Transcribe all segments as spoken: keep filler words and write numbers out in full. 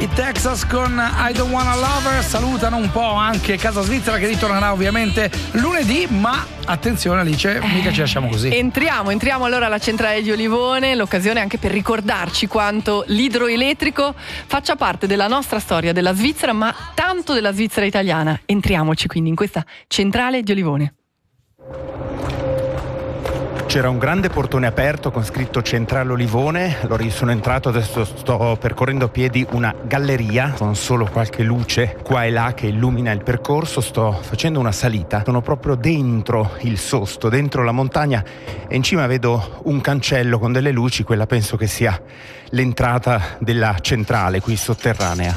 I Texas con I Don't Wanna Love Her salutano un po' anche Casa Svizzera, che ritornerà ovviamente lunedì, ma attenzione Alice, mica ci lasciamo così. Entriamo, entriamo allora alla centrale di Olivone, l'occasione anche per ricordarci quanto l'idroelettrico faccia parte della nostra storia, della Svizzera, ma tanto della Svizzera italiana. Entriamoci quindi in questa centrale di Olivone. C'era un grande portone aperto con scritto Centrale Olivone. Allora io sono entrato, adesso sto percorrendo a piedi una galleria con solo qualche luce qua e là che illumina il percorso. Sto facendo una salita, sono proprio dentro il Sosto, dentro la montagna, e in cima vedo un cancello con delle luci. Quella penso che sia l'entrata della centrale qui sotterranea.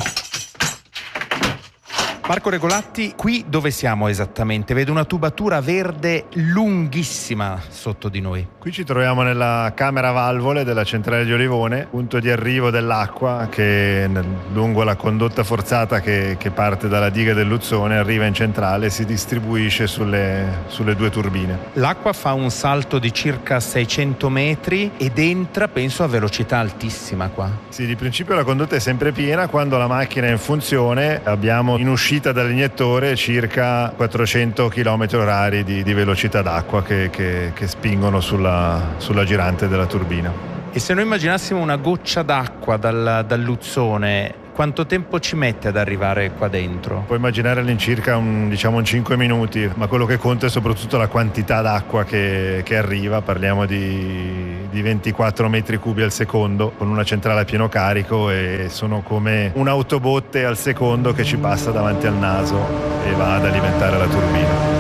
Marco Regolatti, qui dove siamo esattamente? Vedo una tubatura verde lunghissima sotto di noi. Qui ci troviamo nella camera valvole della centrale di Olivone, punto di arrivo dell'acqua che lungo la condotta forzata che, che parte dalla diga del Luzzone arriva in centrale e si distribuisce sulle, sulle due turbine. L'acqua fa un salto di circa seicento metri ed entra, penso, a velocità altissima qua. Sì, di principio la condotta è sempre piena. Quando la macchina è in funzione abbiamo in uscita dall'iniettore circa quattrocento chilometri orari di, di velocità d'acqua che, che, che spingono sulla, sulla girante della turbina. E se noi immaginassimo una goccia d'acqua dal, dal Luzzone, quanto tempo ci mette ad arrivare qua dentro? Puoi immaginare all'incirca un, diciamo un cinque minuti, ma quello che conta è soprattutto la quantità d'acqua che, che arriva. Parliamo di, di ventiquattro metri cubi al secondo con una centrale a pieno carico, e sono come un'autobotte al secondo che ci passa davanti al naso e va ad alimentare la turbina.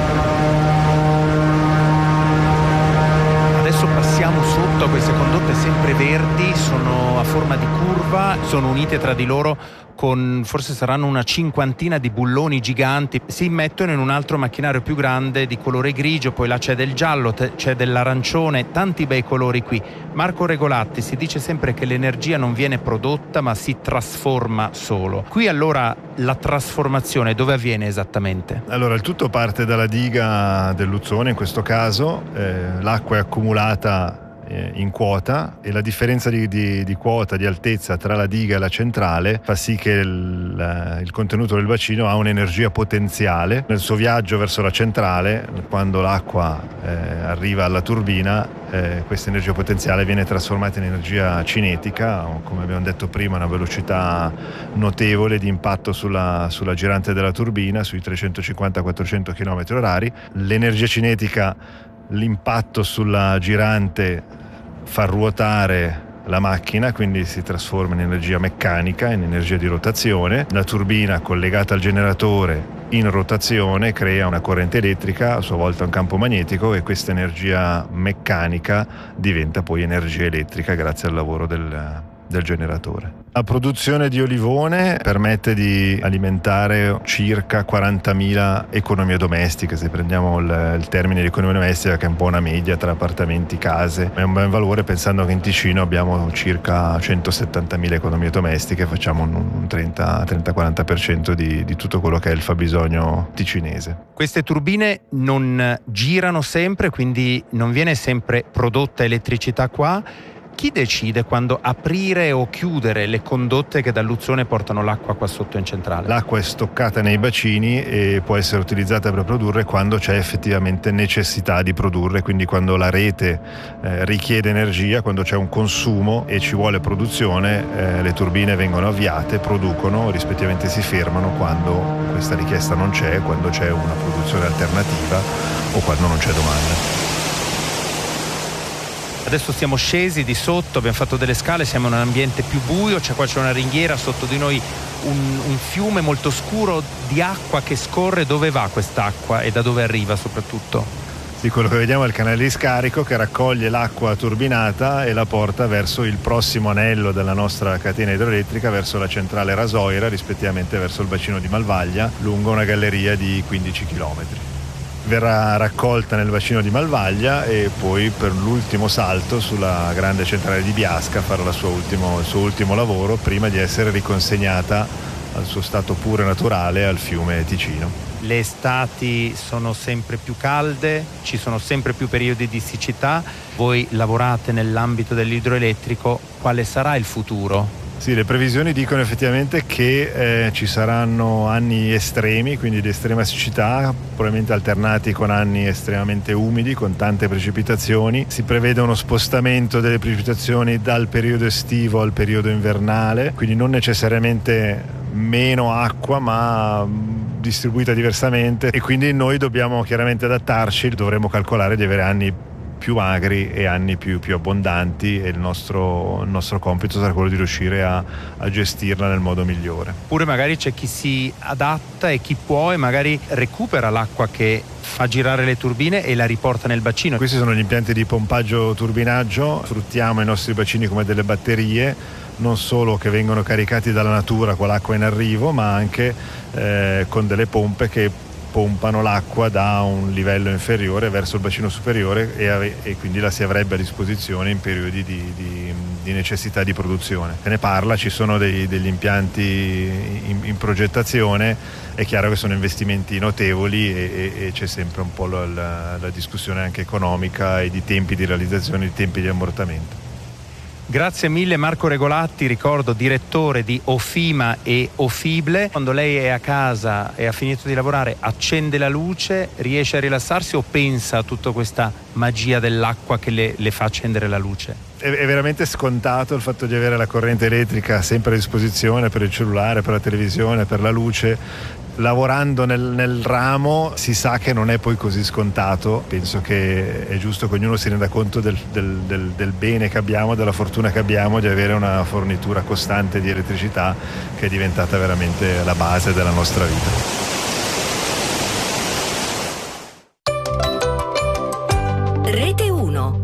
Adesso passiamo sotto a queste condotte sempre verdi, sono a forma di curva, sono unite tra di loro con forse saranno una cinquantina di bulloni giganti, si immettono in un altro macchinario più grande di colore grigio, poi là c'è del giallo, c'è dell'arancione, tanti bei colori qui. Marco Regolatti, si dice sempre che l'energia non viene prodotta ma si trasforma solo. Qui allora la trasformazione dove avviene esattamente? Allora il tutto parte dalla diga del Luzzone in questo caso, eh, l'acqua è accumulata in quota e la differenza di, di, di quota, di altezza tra la diga e la centrale fa sì che il, il contenuto del bacino ha un'energia potenziale. Nel suo viaggio verso la centrale, quando l'acqua eh, arriva alla turbina, eh, questa energia potenziale viene trasformata in energia cinetica, come abbiamo detto prima, una velocità notevole di impatto sulla, sulla girante della turbina, sui trecentocinquanta quattrocento chilometri orari. L'energia cinetica, l'impatto sulla girante fa ruotare la macchina, quindi si trasforma in energia meccanica, in energia di rotazione. La turbina collegata al generatore in rotazione crea una corrente elettrica, a sua volta un campo magnetico, e questa energia meccanica diventa poi energia elettrica grazie al lavoro del del generatore. La produzione di Olivone permette di alimentare circa quarantamila economie domestiche. Se prendiamo il, il termine di economia domestica, che è un po' una media tra appartamenti, case, è un ben valore pensando che in Ticino abbiamo circa centosettantamila economie domestiche, facciamo un trenta quaranta per cento di, di tutto quello che è il fabbisogno ticinese. Queste turbine non girano sempre, quindi non viene sempre prodotta elettricità qua. Chi decide quando aprire o chiudere le condotte che dal Luzzone portano l'acqua qua sotto in centrale? L'acqua è stoccata nei bacini e può essere utilizzata per produrre quando c'è effettivamente necessità di produrre, quindi quando la rete eh, richiede energia, quando c'è un consumo e ci vuole produzione, eh, le turbine vengono avviate, producono, rispettivamente si fermano quando questa richiesta non c'è, quando c'è una produzione alternativa o quando non c'è domanda. Adesso siamo scesi di sotto, abbiamo fatto delle scale, siamo in un ambiente più buio, c'è qua c'è una ringhiera, sotto di noi un, un fiume molto scuro di acqua che scorre. Dove va quest'acqua e da dove arriva soprattutto? Sì, quello che vediamo è il canale di scarico che raccoglie l'acqua turbinata e la porta verso il prossimo anello della nostra catena idroelettrica, verso la centrale Rasoira, rispettivamente verso il bacino di Malvaglia, lungo una galleria di quindici chilometri. Verrà raccolta nel bacino di Malvaglia e poi per l'ultimo salto sulla grande centrale di Biasca farà la sua ultimo, il suo ultimo lavoro prima di essere riconsegnata al suo stato puro e naturale al fiume Ticino. Le estati sono sempre più calde, ci sono sempre più periodi di siccità. Voi lavorate nell'ambito dell'idroelettrico, quale sarà il futuro Sì, le previsioni dicono effettivamente che eh, ci saranno anni estremi, quindi di estrema siccità, probabilmente alternati con anni estremamente umidi, con tante precipitazioni. Si prevede uno spostamento delle precipitazioni dal periodo estivo al periodo invernale, quindi non necessariamente meno acqua, ma distribuita diversamente, e quindi noi dobbiamo chiaramente adattarci, dovremo calcolare di avere anni più magri e anni più, più abbondanti, e il nostro, il nostro compito sarà quello di riuscire a, a gestirla nel modo migliore. Oppure magari c'è chi si adatta e chi può e magari recupera l'acqua che fa girare le turbine e la riporta nel bacino. Questi sono gli impianti di pompaggio turbinaggio. Sfruttiamo i nostri bacini come delle batterie, non solo che vengono caricati dalla natura con l'acqua in arrivo, ma anche eh, con delle pompe che pompano l'acqua da un livello inferiore verso il bacino superiore, e, ave- e quindi la si avrebbe a disposizione in periodi di, di, di necessità di produzione. Se ne parla, ci sono dei, degli impianti in, in progettazione, è chiaro che sono investimenti notevoli e, e, e c'è sempre un po' la, la, la discussione anche economica e di tempi di realizzazione, di tempi di ammortamento. Grazie mille Marco Regolatti, ricordo direttore di Ofima e Ofible. Quando lei è a casa e ha finito di lavorare, accende la luce, riesce a rilassarsi o pensa a tutta questa magia dell'acqua che le, le fa accendere la luce? È, è veramente scontato il fatto di avere la corrente elettrica sempre a disposizione per il cellulare, per la televisione, per la luce. Lavorando nel, nel ramo si sa che non è poi così scontato. Penso che è giusto che ognuno si renda conto del, del, del, del bene che abbiamo, della fortuna che abbiamo di avere una fornitura costante di elettricità che è diventata veramente la base della nostra vita. Rete uno.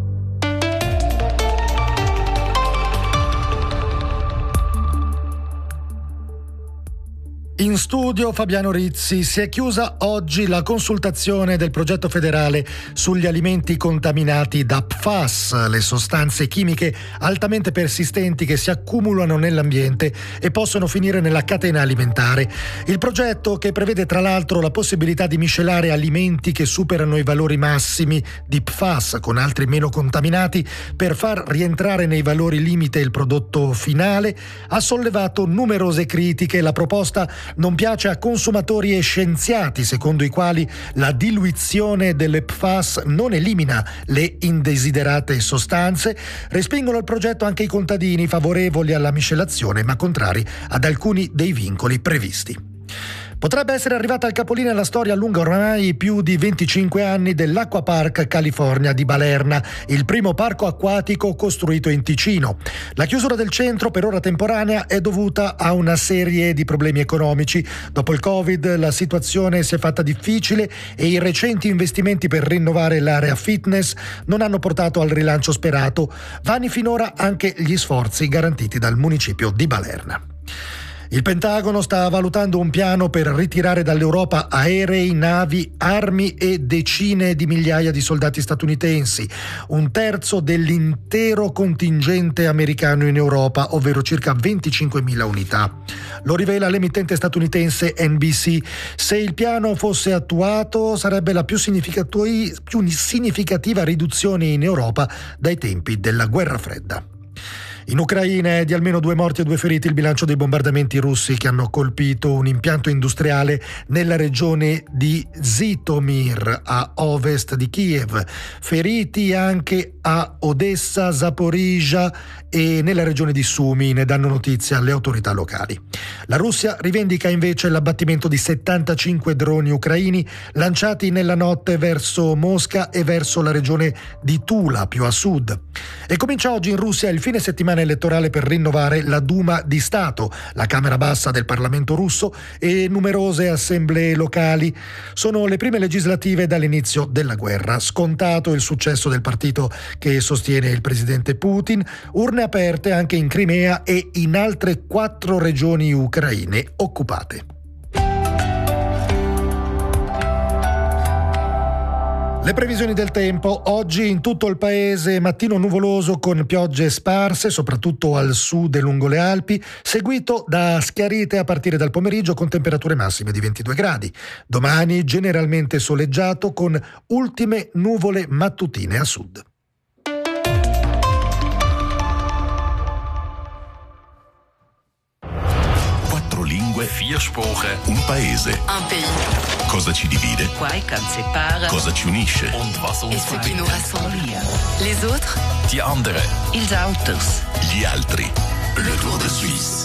In studio Fabiano Rizzi. Si è chiusa oggi la consultazione del progetto federale sugli alimenti contaminati da P F A S, le sostanze chimiche altamente persistenti che si accumulano nell'ambiente e possono finire nella catena alimentare. Il progetto, che prevede tra l'altro la possibilità di miscelare alimenti che superano i valori massimi di P F A S con altri meno contaminati per far rientrare nei valori limite il prodotto finale, ha sollevato numerose critiche. La proposta non piace a consumatori e scienziati, secondo i quali la diluizione delle P F A S non elimina le indesiderate sostanze. Respingono il progetto anche i contadini, favorevoli alla miscelazione ma contrari ad alcuni dei vincoli previsti. Potrebbe essere arrivata al capolinea la storia lunga ormai più di venticinque anni dell'Acquapark California di Balerna, il primo parco acquatico costruito in Ticino. La chiusura del centro, per ora temporanea, è dovuta a una serie di problemi economici. Dopo il Covid la situazione si è fatta difficile e i recenti investimenti per rinnovare l'area fitness non hanno portato al rilancio sperato. Vani finora anche gli sforzi garantiti dal municipio di Balerna. Il Pentagono sta valutando un piano per ritirare dall'Europa aerei, navi, armi e decine di migliaia di soldati statunitensi, un terzo dell'intero contingente americano in Europa, ovvero circa venticinquemila unità. Lo rivela l'emittente statunitense N B C. Se il piano fosse attuato, sarebbe la più significati- più significativa riduzione in Europa dai tempi della guerra fredda. In Ucraina è di almeno due morti e due feriti il bilancio dei bombardamenti russi che hanno colpito un impianto industriale nella regione di Zhytomyr, a ovest di Kiev. Feriti anche a Odessa, Zaporizhzhia e nella regione di Sumy, ne danno notizia le autorità locali. La Russia rivendica invece l'abbattimento di settantacinque droni ucraini lanciati nella notte verso Mosca e verso la regione di Tula, più a sud. E comincia oggi in Russia il fine settimana elettorale per rinnovare la Duma di Stato, la Camera bassa del Parlamento russo, e numerose assemblee locali. Sono le prime legislative dall'inizio della guerra. Scontato il successo del partito che sostiene il presidente Putin, urne aperte anche in Crimea e in altre quattro regioni ucraine occupate. Le previsioni del tempo. Oggi in tutto il paese mattino nuvoloso con piogge sparse, soprattutto al sud e lungo le Alpi, seguito da schiarite a partire dal pomeriggio con temperature massime di ventidue gradi. Domani generalmente soleggiato con ultime nuvole mattutine a sud. lingue, vier Sprachen, un paese. Un pays. Cosa ci divide? Quoi qu'on sépare. Cosa ci unisce? Und was uns Et ce qui nous rassemble. Les autres. Die anderen. Ils Autos. Gli altri. Le Tour de Suisse.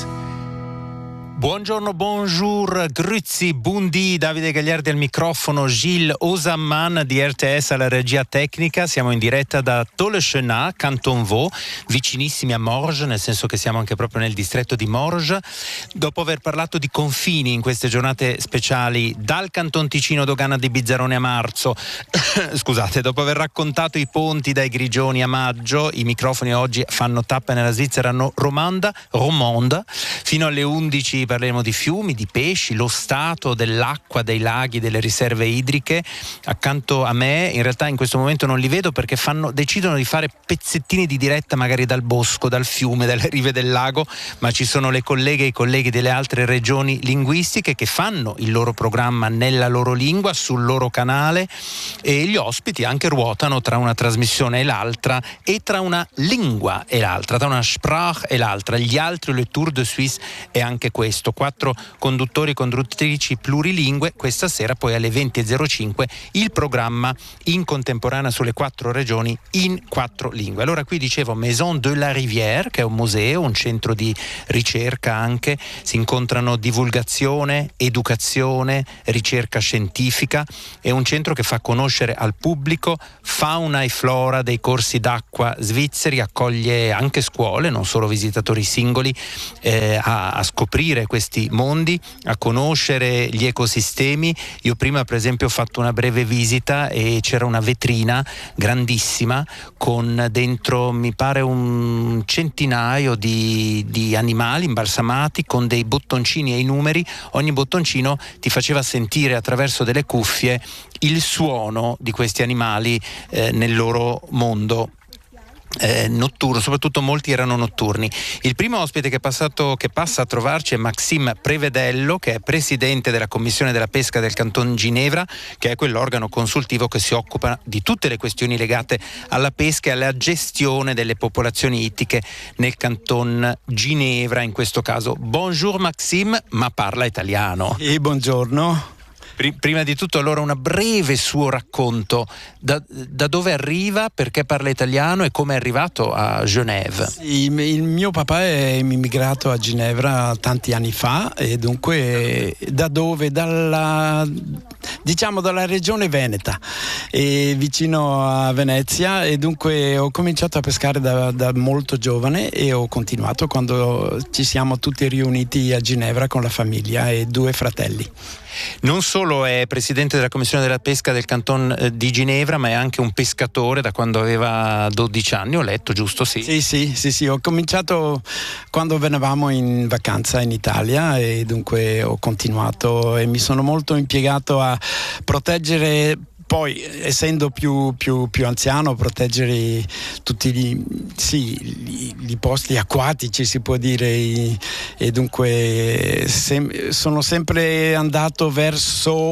Buongiorno, bonjour, grüezi, buondì, Davide Gagliardi al microfono, Gilles Osamman di R T S alla regia tecnica. Siamo in diretta da Tollechenat, Canton Vaud, vicinissimi a Morges, nel senso che siamo anche proprio nel distretto di Morges. Dopo aver parlato di confini in queste giornate speciali dal Canton Ticino, dogana di Bizzarrone a marzo, scusate, dopo aver raccontato i ponti dai Grigioni a maggio, i microfoni oggi fanno tappa nella Svizzera no, romanda, romonda, fino alle undici parleremo di fiumi, di pesci, lo stato dell'acqua, dei laghi, delle riserve idriche. Accanto a me, in realtà in questo momento non li vedo perché fanno, decidono di fare pezzettini di diretta magari dal bosco, dal fiume, dalle rive del lago, ma ci sono le colleghe e i colleghi delle altre regioni linguistiche che fanno il loro programma nella loro lingua, sul loro canale, e gli ospiti anche ruotano tra una trasmissione e l'altra e tra una lingua e l'altra, tra una Sprache e l'altra. Gli altri, le Tour de Suisse è anche questo. Quattro conduttori e conduttrici plurilingue. Questa sera poi alle venti e zero cinque il programma in contemporanea sulle quattro regioni in quattro lingue. Allora qui dicevo Maison de la Rivière, che è un museo, un centro di ricerca anche, si incontrano divulgazione, educazione, ricerca scientifica, è un centro che fa conoscere al pubblico fauna e flora dei corsi d'acqua svizzeri, accoglie anche scuole, non solo visitatori singoli, eh, a, a scoprire questi mondi, a conoscere gli ecosistemi. Io prima per esempio ho fatto una breve visita e c'era una vetrina grandissima con dentro mi pare un centinaio di, di animali imbalsamati con dei bottoncini e i numeri. Ogni bottoncino ti faceva sentire attraverso delle cuffie il suono di questi animali eh, nel loro mondo Eh, notturno, soprattutto molti erano notturni. Il primo ospite che, è passato, che passa a trovarci è Maxime Prevedello, che è presidente della Commissione della Pesca del Canton Ginevra, che è quell'organo consultivo che si occupa di tutte le questioni legate alla pesca e alla gestione delle popolazioni ittiche nel Canton Ginevra in questo caso. Bonjour Maxime, ma parla italiano. E buongiorno. Prima di tutto allora un breve suo racconto, da, da dove arriva, perché parla italiano e come è arrivato a Genève. Sì, il mio papà è immigrato a Ginevra tanti anni fa e dunque da dove? Dalla, diciamo dalla regione Veneta, e vicino a Venezia, e dunque ho cominciato a pescare da, da molto giovane e ho continuato quando ci siamo tutti riuniti a Ginevra con la famiglia e due fratelli. Non solo è presidente della Commissione della Pesca del Canton di Ginevra, ma è anche un pescatore da quando aveva dodici anni, ho letto, giusto? Sì, sì, sì, sì, sì. Ho cominciato quando venivamo in vacanza in Italia e dunque ho continuato e mi sono molto impiegato a proteggere. Poi, essendo più, più, più anziano, proteggere tutti gli, sì, gli, gli posti acquatici, si può dire, e dunque sem- sono sempre andato verso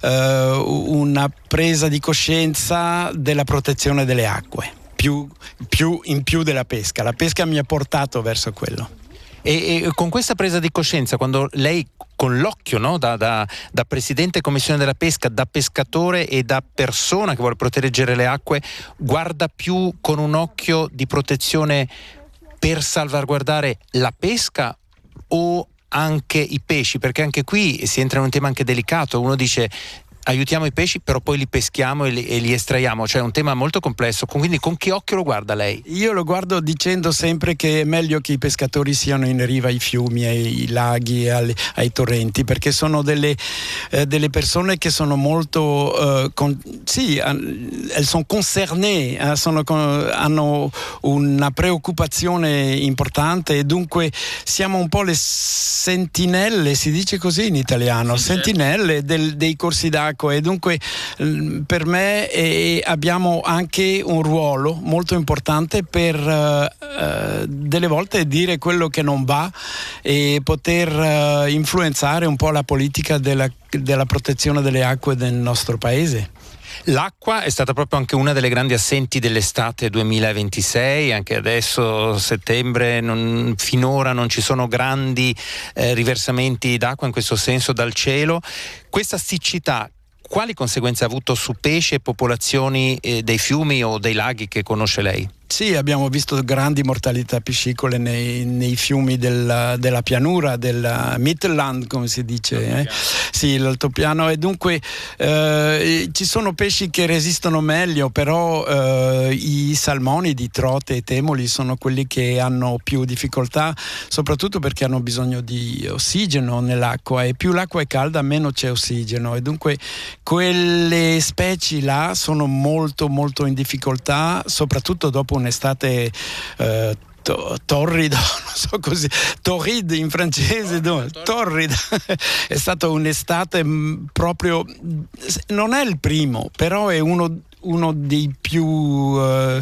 eh, una presa di coscienza della protezione delle acque, più, più in più della pesca. La pesca mi ha portato verso quello. E, e con questa presa di coscienza, quando lei con l'occhio, no, da, da, da presidente commissione della pesca, da pescatore e da persona che vuole proteggere le acque, guarda più con un occhio di protezione per salvaguardare la pesca o anche i pesci? Perché anche qui si entra in un tema anche delicato. Uno dice aiutiamo i pesci, però poi li peschiamo e li, e li estraiamo, cioè è un tema molto complesso. Quindi con che occhio lo guarda lei? Io lo guardo dicendo sempre che è meglio che i pescatori siano in riva ai fiumi, ai laghi, ai, ai torrenti, perché sono delle, eh, delle persone che sono molto eh, con, sì, elles sont concernées, eh, sono, hanno una preoccupazione importante e dunque siamo un po' le sentinelle, si dice così in italiano, sì, sentinelle del, dei corsi d'acqua. E dunque per me eh, abbiamo anche un ruolo molto importante per eh, delle volte dire quello che non va e poter eh, influenzare un po' la politica della, della protezione delle acque del nostro paese. L'acqua è stata proprio anche una delle grandi assenti dell'estate duemilaventisei, anche adesso settembre non, finora non ci sono grandi eh, riversamenti d'acqua in questo senso dal cielo. Questa siccità quali conseguenze ha avuto su pesci e popolazioni eh, dei fiumi o dei laghi che conosce lei? Sì, abbiamo visto grandi mortalità piscicole nei, nei fiumi del, della pianura, del Mittelland, come si dice. Eh? Sì, l'altopiano. E dunque eh, ci sono pesci che resistono meglio, però eh, i salmonidi, trote e temoli sono quelli che hanno più difficoltà, soprattutto perché hanno bisogno di ossigeno nell'acqua, e più l'acqua è calda meno c'è ossigeno, e dunque quelle specie là sono molto molto in difficoltà, soprattutto dopo un'estate eh, to- torrida, non so così, torride in francese, no, torrida. È stata un'estate mh, proprio, non è il primo, però è uno uno dei più uh,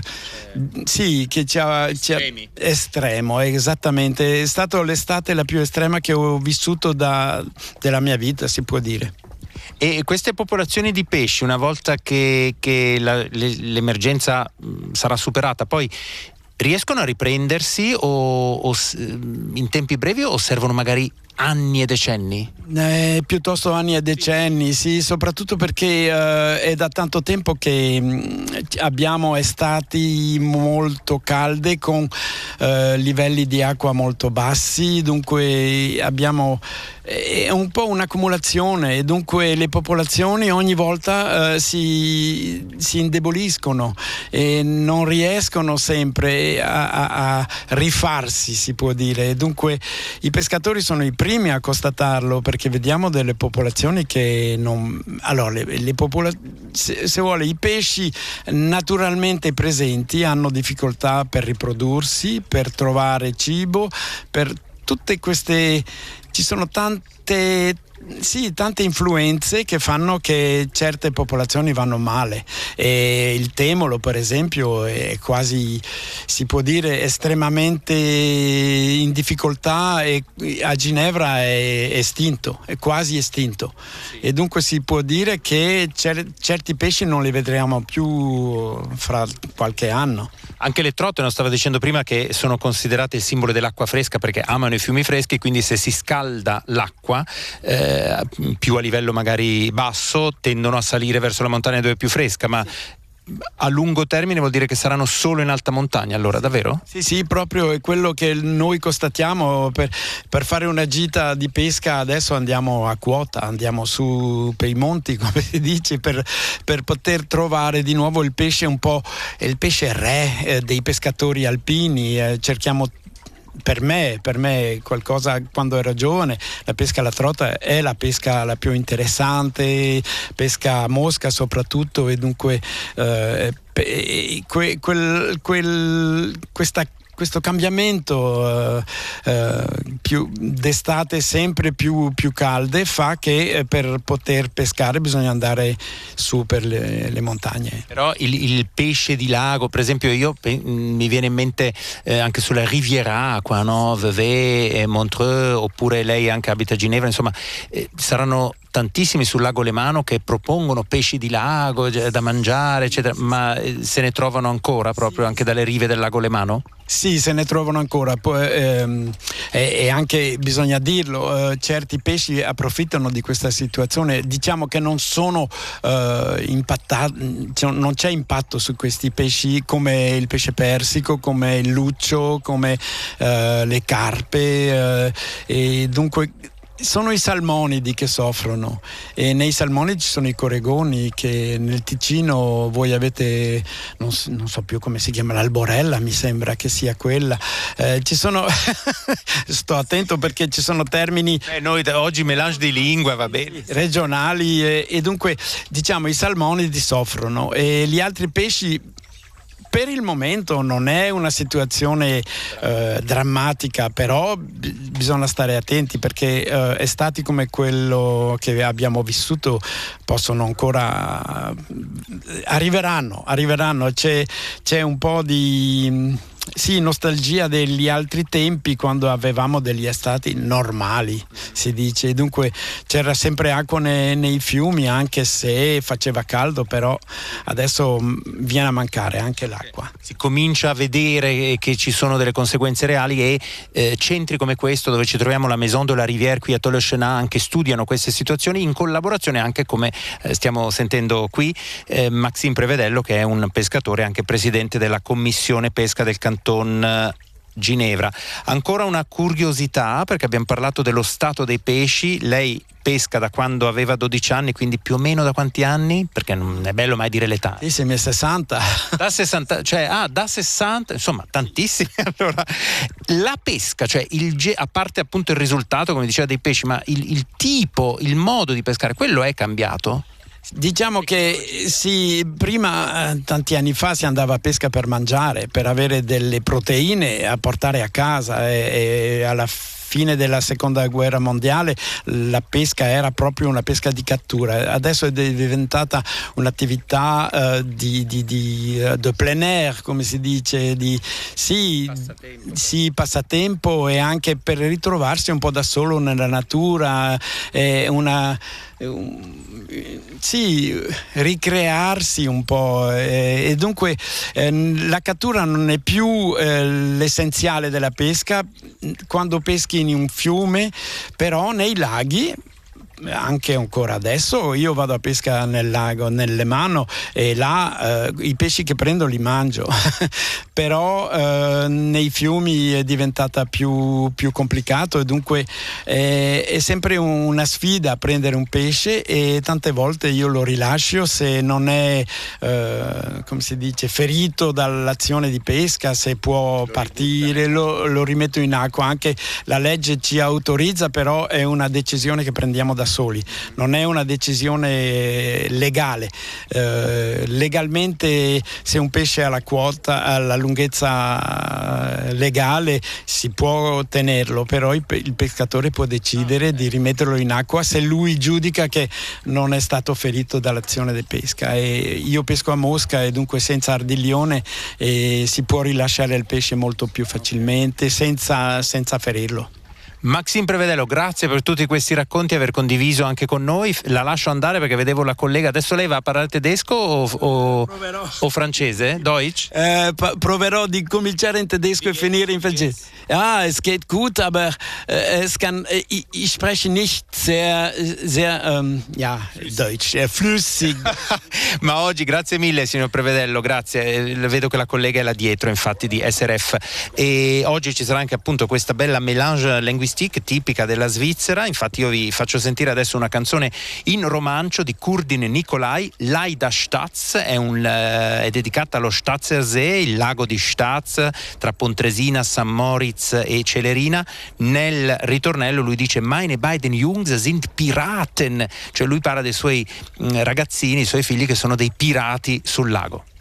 sì, che ci ha, ci ha estremo, esattamente, è stata l'estate la più estrema che ho vissuto da, della mia vita, si può dire. E queste popolazioni di pesci, una volta che, che la, le, l'emergenza sarà superata, poi riescono a riprendersi o, o in tempi brevi, o servono magari anni e decenni? Eh, piuttosto anni e decenni, sì, soprattutto perché eh, è da tanto tempo che mh, abbiamo estati molto calde con eh, livelli di acqua molto bassi, dunque abbiamo è un po' un'accumulazione, e dunque le popolazioni ogni volta eh, si, si indeboliscono e non riescono sempre a, a, a rifarsi, si può dire. E dunque i pescatori sono i primi a constatarlo, perché vediamo delle popolazioni che non... Allora, le, le popola... se, se vuole, i pesci naturalmente presenti hanno difficoltà per riprodursi, per trovare cibo, per tutte queste... Ci sono tante, sì, tante influenze che fanno che certe popolazioni vanno male, e il temolo per esempio è quasi, si può dire, estremamente in difficoltà, e a Ginevra è estinto, è quasi estinto, sì. E dunque si può dire che cer- certi pesci non li vedremo più fra qualche anno. Anche le trote, non stavo dicendo prima, che sono considerate il simbolo dell'acqua fresca perché amano i fiumi freschi, quindi se si scalda l'acqua eh, più a livello magari basso tendono a salire verso la montagna dove è più fresca, ma a lungo termine vuol dire che saranno solo in alta montagna, allora, davvero? Sì, sì, proprio è quello che noi constatiamo. Per, per fare una gita di pesca adesso andiamo a quota, andiamo su per i monti, come si dice, per, per poter trovare di nuovo il pesce un po', il pesce re eh, dei pescatori alpini. Eh, cerchiamo Per me, per me qualcosa, quando ero giovane, la pesca alla trota è la pesca la più interessante, pesca a mosca soprattutto, e dunque eh, que, quel, quel, questa questo cambiamento eh, eh, più d'estate sempre più, più calde fa che eh, per poter pescare bisogna andare su per le, le montagne. Però il, il pesce di lago, per esempio, io pe- mi viene in mente eh, anche sulla Riviera qua, no? Vevey e Montreux, oppure lei anche abita a Ginevra, insomma eh, saranno tantissimi sul lago Lemano che propongono pesci di lago da mangiare, eccetera, ma se ne trovano ancora proprio anche dalle rive del lago Lemano? Sì, se ne trovano ancora. Poi, ehm, e, e anche bisogna dirlo, eh, certi pesci approfittano di questa situazione. Diciamo che non sono eh, impattati, cioè non c'è impatto su questi pesci come il pesce persico, come il luccio, come eh, le carpe, eh, e dunque sono i salmonidi che soffrono, e nei salmonidi ci sono i coregoni, che nel Ticino voi avete, non, non so più come si chiama, l'alborella, mi sembra che sia quella. Eh, ci sono sto attento perché ci sono termini eh, noi oggi melange di lingua, va bene, regionali, e, e dunque diciamo i salmonidi soffrono, e gli altri pesci per il momento non è una situazione eh, drammatica, però b- bisogna stare attenti, perché eh, estati come quello che abbiamo vissuto possono ancora arriveranno, arriveranno. C'è, c'è un po' di sì, nostalgia degli altri tempi quando avevamo degli estati normali, si dice. Dunque c'era sempre acqua ne, nei fiumi, anche se faceva caldo, però adesso viene a mancare anche l'acqua. Si comincia a vedere che ci sono delle conseguenze reali e eh, centri come questo, dove ci troviamo, la Maison de la Rivière qui a Tolochenaz, anche studiano queste situazioni in collaborazione anche, come eh, stiamo sentendo qui, eh, Maxime Prevedello, che è un pescatore, anche presidente della commissione pesca del canton Ginevra. Ancora una curiosità, perché abbiamo parlato dello stato dei pesci. Lei pesca da quando aveva dodici anni, quindi più o meno da quanti anni? Perché non è bello mai dire l'età. Sì, siamo a sessanta. Da sessanta, cioè ah, da sessanta, insomma, tantissimi. Allora, la pesca, cioè il a parte appunto il risultato, come diceva, dei pesci, ma il, il tipo, il modo di pescare, quello è cambiato? Diciamo che sì, prima, tanti anni fa, si andava a pesca per mangiare, per avere delle proteine a portare a casa, e, e alla fine della seconda guerra mondiale la pesca era proprio una pesca di cattura. Adesso è diventata un'attività uh, di, di, di, uh, de plein air, come si dice, di sì, passatempo. sì, passatempo, e anche per ritrovarsi un po' da solo nella natura, eh, una sì, ricrearsi un po', eh, e dunque eh, la cattura non è più eh, l'essenziale della pesca. Quando peschi in un fiume, però nei laghi, anche ancora adesso io vado a pesca nel lago, nelle Mano, e là eh, i pesci che prendo li mangio però eh, nei fiumi è diventata più, più complicato, e dunque eh, è sempre una sfida prendere un pesce, e tante volte io lo rilascio se non è eh, come si dice, ferito dall'azione di pesca, se può lo partire lo, lo rimetto in acqua. Anche la legge ci autorizza, però è una decisione che prendiamo da soli, non è una decisione legale. Eh, legalmente, se un pesce ha la quota, ha la lunghezza legale, si può tenerlo, però il, il pescatore può decidere di rimetterlo in acqua se lui giudica che non è stato ferito dall'azione di pesca. E io pesco a mosca, e dunque senza ardiglione, e si può rilasciare il pesce molto più facilmente senza, senza ferirlo. Maxime Prevedello, grazie per tutti questi racconti e aver condiviso anche con noi. La lascio andare perché vedevo la collega. Adesso lei va a parlare tedesco o, o, o francese? Deutsch? Eh, proverò di cominciare in tedesco e finire in francese. Ah, es geht gut, aber äh, es kann, äh, ich, ich spreche nicht sehr, sehr ähm, ja, Deutsch, äh, flüssig. Ma oggi, grazie mille signor Prevedello, grazie. Vedo che la collega è là dietro, infatti, di S R F. E oggi ci sarà anche appunto questa bella mélange linguistique tipica della Svizzera. Infatti io vi faccio sentire adesso una canzone in romancio di Kurdin Nicolai, Laida Staz, è, un, uh, è dedicata allo Stadsersee, il lago di Staz, tra Pontresina, San Moritz e Celerina. Nel ritornello lui dice meine beiden Jungs sind Piraten, cioè lui parla dei suoi mh, ragazzini, i suoi figli che sono dei pirati sul lago.